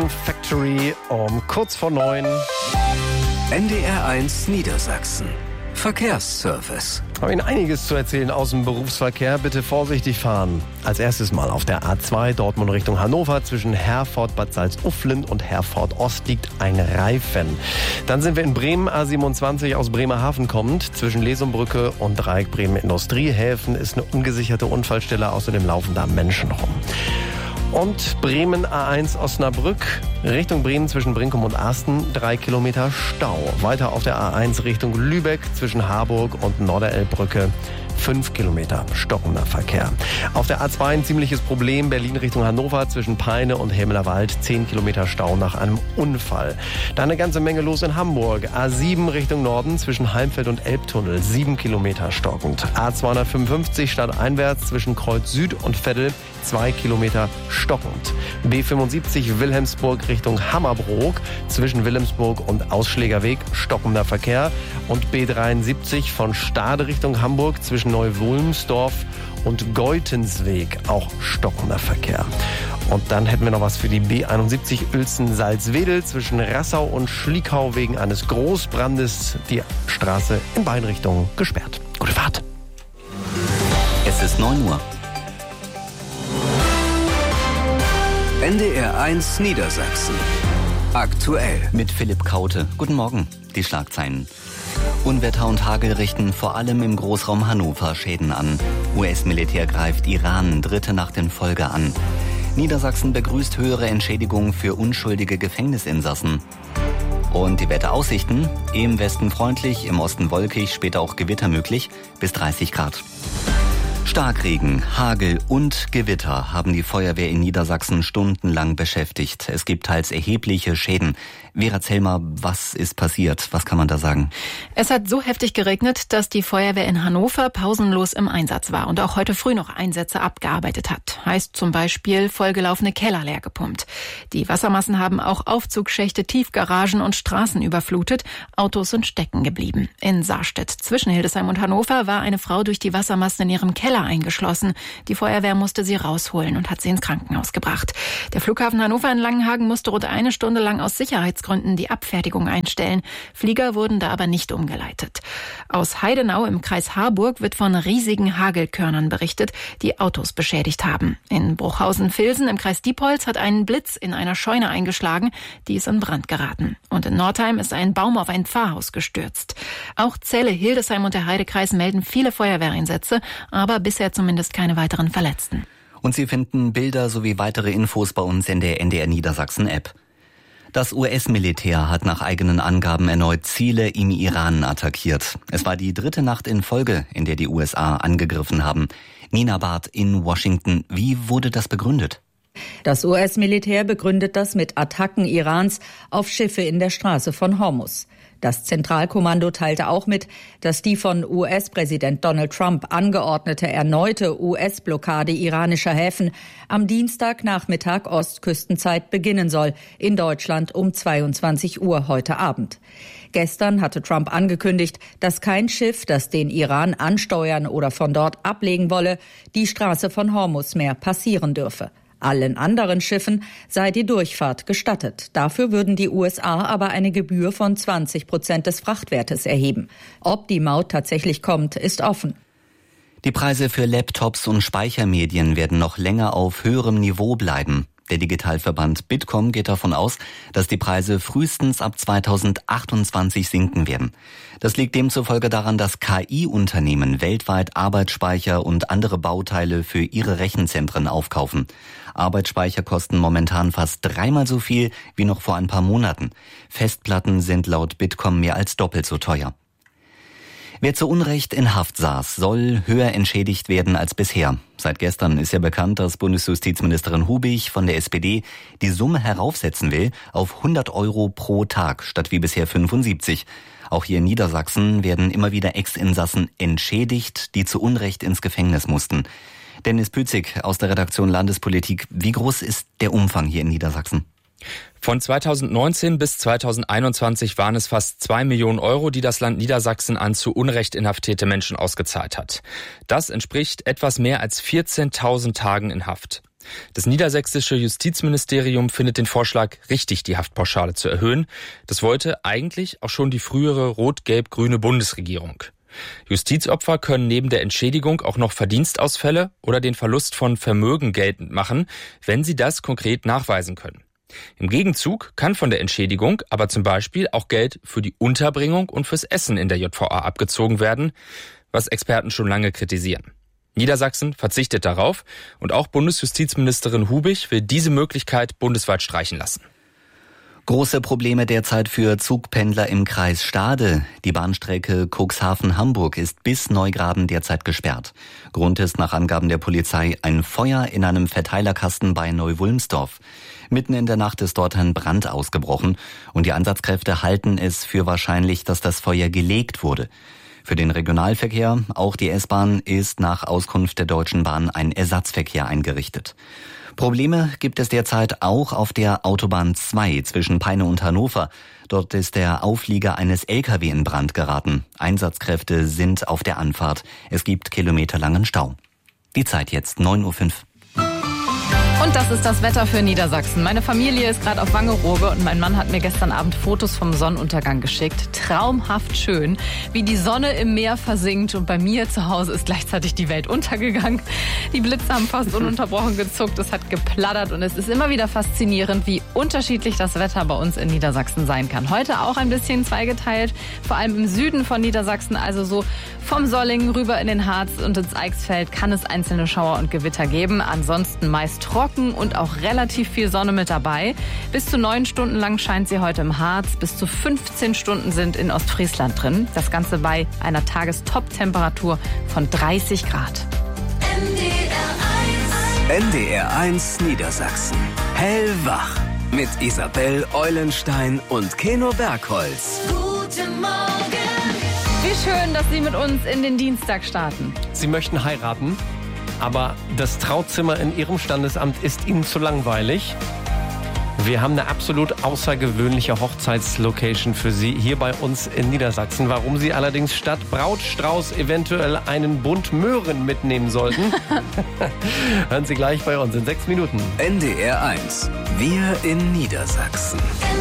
Fun Factory um kurz vor 9. NDR1 Niedersachsen. Verkehrsservice. Habe Ihnen einiges zu erzählen aus dem Berufsverkehr. Bitte vorsichtig fahren. Als erstes mal auf der A2 Dortmund Richtung Hannover. Zwischen Herford, Bad Salzuflen und Herford Ost liegt ein Reifen. Dann sind wir in Bremen, A27 aus Bremerhaven kommend. Zwischen Lesumbrücke und Dreieck Bremen Industriehäfen ist eine ungesicherte Unfallstelle. Außerdem laufen da Menschen rum. Und Bremen A1 Osnabrück Richtung Bremen zwischen Brinkum und Arsten 3 Kilometer Stau. Weiter auf der A1 Richtung Lübeck zwischen Harburg und Norderelbbrücke 5 Kilometer stockender Verkehr. Auf der A2 ein ziemliches Problem. Berlin Richtung Hannover zwischen Peine und Helmelerwald 10 Kilometer Stau nach einem Unfall. Dann eine ganze Menge los in Hamburg. A7 Richtung Norden zwischen Heimfeld und Elbtunnel 7 Kilometer stockend. A255 stadteinwärts zwischen Kreuz Süd und Veddel 2 Kilometer stockend. B75 Wilhelmsburg Richtung Hammerbrook zwischen Wilhelmsburg und Ausschlägerweg stockender Verkehr. Und B73 von Stade Richtung Hamburg zwischen Neu-Wulmsdorf und Geutensweg auch stockender Verkehr. Und dann hätten wir noch was für die B71 Uelzen-Salzwedel zwischen Rassau und Schliekau wegen eines Großbrandes. Die Straße in beiden Richtungen gesperrt. Gute Fahrt. Es ist 9 Uhr. NDR1 Niedersachsen. Aktuell. Mit Philipp Kaute. Guten Morgen. Die Schlagzeilen. Unwetter und Hagel richten vor allem im Großraum Hannover Schäden an. US-Militär greift Iran dritte Nacht in Folge an. Niedersachsen begrüßt höhere Entschädigungen für unschuldige Gefängnisinsassen. Und die Wetteraussichten: im Westen freundlich, im Osten wolkig, später auch Gewitter möglich, bis 30 Grad. Starkregen, Hagel und Gewitter haben die Feuerwehr in Niedersachsen stundenlang beschäftigt. Es gibt teils erhebliche Schäden. Vera Zellmer, was ist passiert? Was kann man da sagen? Es hat so heftig geregnet, dass die Feuerwehr in Hannover pausenlos im Einsatz war und auch heute früh noch Einsätze abgearbeitet hat. Heißt zum Beispiel vollgelaufene Keller leer gepumpt. Die Wassermassen haben auch Aufzugschächte, Tiefgaragen und Straßen überflutet. Autos sind stecken geblieben. In Sarstedt zwischen Hildesheim und Hannover war eine Frau durch die Wassermassen in ihrem Keller eingeschlossen. Die Feuerwehr musste sie rausholen und hat sie ins Krankenhaus gebracht. Der Flughafen Hannover in Langenhagen musste rund eine Stunde lang aus Sicherheitsgründen die Abfertigung einstellen. Flieger wurden da aber nicht umgeleitet. Aus Heidenau im Kreis Harburg wird von riesigen Hagelkörnern berichtet, die Autos beschädigt haben. In Bruchhausen-Vilsen im Kreis Diepholz hat ein Blitz in einer Scheune eingeschlagen, die ist in Brand geraten. Und in Nordheim ist ein Baum auf ein Pfarrhaus gestürzt. Auch Celle, Hildesheim und der Heidekreis melden viele Feuerwehreinsätze, aber bisher zumindest keine weiteren Verletzten. Und Sie finden Bilder sowie weitere Infos bei uns in der NDR Niedersachsen App. Das US-Militär hat nach eigenen Angaben erneut Ziele im Iran attackiert. Es war die dritte Nacht in Folge, in der die USA angegriffen haben. Nina Barth in Washington. Wie wurde das begründet? Das US-Militär begründet das mit Attacken Irans auf Schiffe in der Straße von Hormuz. Das Zentralkommando teilte auch mit, dass die von US-Präsident Donald Trump angeordnete erneute US-Blockade iranischer Häfen am Dienstagnachmittag Ostküstenzeit beginnen soll, in Deutschland um 22 Uhr heute Abend. Gestern hatte Trump angekündigt, dass kein Schiff, das den Iran ansteuern oder von dort ablegen wolle, die Straße von Hormuz mehr passieren dürfe. Allen anderen Schiffen sei die Durchfahrt gestattet. Dafür würden die USA aber eine Gebühr von 20% des Frachtwertes erheben. Ob die Maut tatsächlich kommt, ist offen. Die Preise für Laptops und Speichermedien werden noch länger auf höherem Niveau bleiben. Der Digitalverband Bitkom geht davon aus, dass die Preise frühestens ab 2028 sinken werden. Das liegt demzufolge daran, dass KI-Unternehmen weltweit Arbeitsspeicher und andere Bauteile für ihre Rechenzentren aufkaufen. Arbeitsspeicher kosten momentan fast dreimal so viel wie noch vor ein paar Monaten. Festplatten sind laut Bitkom mehr als doppelt so teuer. Wer zu Unrecht in Haft saß, soll höher entschädigt werden als bisher. Seit gestern ist ja bekannt, dass Bundesjustizministerin Hubig von der SPD die Summe heraufsetzen will auf 100 € pro Tag statt wie bisher 75. Auch hier in Niedersachsen werden immer wieder Ex-Insassen entschädigt, die zu Unrecht ins Gefängnis mussten. Dennis Pützig aus der Redaktion Landespolitik. Wie groß ist der Umfang hier in Niedersachsen? Von 2019 bis 2021 waren es fast 2 Millionen €, die das Land Niedersachsen an zu Unrecht inhaftierte Menschen ausgezahlt hat. Das entspricht etwas mehr als 14.000 Tagen in Haft. Das niedersächsische Justizministerium findet den Vorschlag richtig, die Haftpauschale zu erhöhen. Das wollte eigentlich auch schon die frühere rot-gelb-grüne Bundesregierung. Justizopfer können neben der Entschädigung auch noch Verdienstausfälle oder den Verlust von Vermögen geltend machen, wenn sie das konkret nachweisen können. Im Gegenzug kann von der Entschädigung aber zum Beispiel auch Geld für die Unterbringung und fürs Essen in der JVA abgezogen werden, was Experten schon lange kritisieren. Niedersachsen verzichtet darauf und auch Bundesjustizministerin Hubig will diese Möglichkeit bundesweit streichen lassen. Große Probleme derzeit für Zugpendler im Kreis Stade. Die Bahnstrecke Cuxhaven-Hamburg ist bis Neugraben derzeit gesperrt. Grund ist nach Angaben der Polizei ein Feuer in einem Verteilerkasten bei Neu-Wulmsdorf. Mitten in der Nacht ist dort ein Brand ausgebrochen und die Einsatzkräfte halten es für wahrscheinlich, dass das Feuer gelegt wurde. Für den Regionalverkehr, auch die S-Bahn, ist nach Auskunft der Deutschen Bahn ein Ersatzverkehr eingerichtet. Probleme gibt es derzeit auch auf der Autobahn 2 zwischen Peine und Hannover. Dort ist der Auflieger eines LKW in Brand geraten. Einsatzkräfte sind auf der Anfahrt. Es gibt kilometerlangen Stau. Die Zeit jetzt 9:05 Uhr. Und das ist das Wetter für Niedersachsen. Meine Familie ist gerade auf Wangerooge und mein Mann hat mir gestern Abend Fotos vom Sonnenuntergang geschickt. Traumhaft schön, wie die Sonne im Meer versinkt und bei mir zu Hause ist gleichzeitig die Welt untergegangen. Die Blitze haben fast ununterbrochen gezuckt, es hat geplattert und es ist immer wieder faszinierend, wie unterschiedlich das Wetter bei uns in Niedersachsen sein kann. Heute auch ein bisschen zweigeteilt, vor allem im Süden von Niedersachsen, also so vom Sollingen rüber in den Harz und ins Eichsfeld kann es einzelne Schauer und Gewitter geben. Ansonsten meist trocken und auch relativ viel Sonne mit dabei. Bis zu 9 Stunden lang scheint sie heute im Harz. Bis zu 15 Stunden sind in Ostfriesland drin. Das Ganze bei einer Tagestop-Temperatur von 30 Grad. NDR1 Niedersachsen. Hellwach. Mit Isabel Eulenstein und Keno Bergholz. Guten Morgen. Wie schön, dass Sie mit uns in den Dienstag starten. Sie möchten heiraten, aber das Trauzimmer in Ihrem Standesamt ist Ihnen zu langweilig. Wir haben eine absolut außergewöhnliche Hochzeitslocation für Sie hier bei uns in Niedersachsen. Warum Sie allerdings statt Brautstrauß eventuell einen Bund Möhren mitnehmen sollten, hören Sie gleich bei uns in 6 Minuten. NDR1. Wir in Niedersachsen.